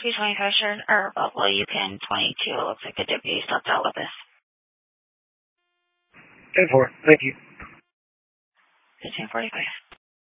325 Buffalo, UPN 22. It looks like the deputy stepped out with us. 10-4. Thank you. 1545.